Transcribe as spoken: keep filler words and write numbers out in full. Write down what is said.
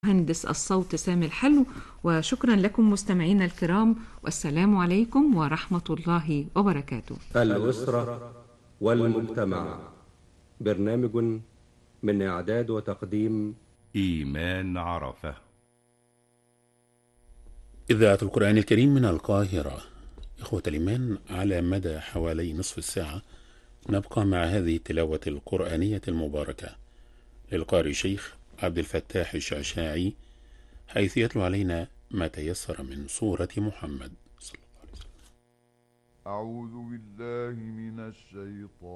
مهندس الصوت سامي الحلو. وشكرا لكم مستمعينا الكرام، والسلام عليكم ورحمة الله وبركاته. الأسرة والمجتمع، برنامج من إعداد وتقديم إيمان عرفة. إذاعة القرآن الكريم من القاهرة. إخوة الإيمان، على مدى حوالي نصف الساعة نبقى مع هذه التلاوة القرآنية المباركة للقارئ شيخ عبد الفتاح الشعشاعي، حيث يتلو علينا ما تيسر من سورة محمد صلى الله عليه وسلم. أعوذ بالله من الشيطان